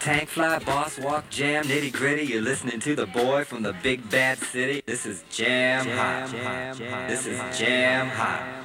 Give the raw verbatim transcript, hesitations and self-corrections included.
Tank fly, boss walk, jam, nitty gritty. You're listening to the boy from the big bad city. This is Jam Hot. This is Jam Hot.